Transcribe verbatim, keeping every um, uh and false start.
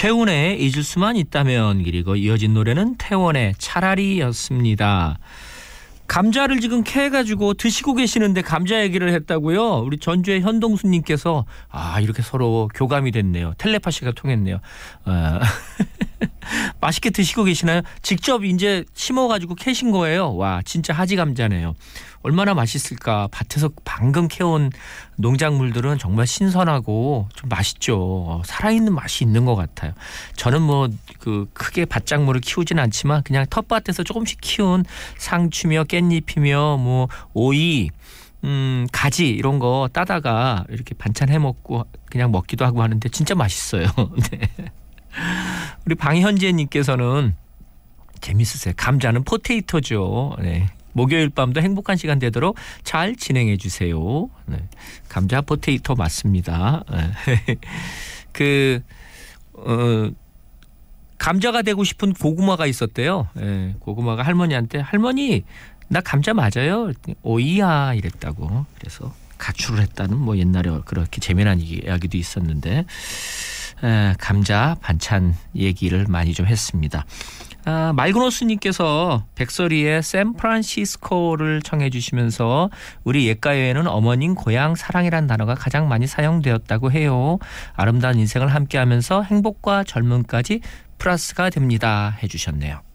최훈의 잊을 수만 있다면, 그리고 이어진 노래는 태원의 차라리였습니다. 감자를 지금 캐가지고 드시고 계시는데 감자 얘기를 했다고요? 우리 전주의 현동수님께서 아 이렇게 서로 교감이 됐네요. 텔레파시가 통했네요. 아, 맛있게 드시고 계시나요? 직접 이제 심어가지고 캐신 거예요? 와 진짜 하지 감자네요. 얼마나 맛있을까. 밭에서 방금 캐온 농작물들은 정말 신선하고 좀 맛있죠. 살아있는 맛이 있는 것 같아요. 저는 뭐 그 크게 밭작물을 키우진 않지만 그냥 텃밭에서 조금씩 키운 상추며 깻잎이며 뭐 오이, 음, 가지 이런 거 따다가 이렇게 반찬 해 먹고 그냥 먹기도 하고 하는데 진짜 맛있어요. 네. 우리 방현재님께서는 재밌으세요. 감자는 포테이토죠. 네. 목요일 밤도 행복한 시간 되도록 잘 진행해 주세요. 네. 감자 포테이토 맞습니다. 네. 그 어, 감자가 되고 싶은 고구마가 있었대요. 네. 고구마가 할머니한테 할머니 나 감자 맞아요. 오이야 이랬다고. 그래서 가출을 했다는 뭐 옛날에 그렇게 재미난 이야기도 있었는데 에, 감자 반찬 얘기를 많이 좀 했습니다. 아, 말그노스님께서 백설이의 샌프란시스코를 청해 주시면서 우리 옛가요에는 어머님 고향 사랑이란 단어가 가장 많이 사용되었다고 해요. 아름다운 인생을 함께하면서 행복과 젊음까지 플러스가 됩니다 해주셨네요.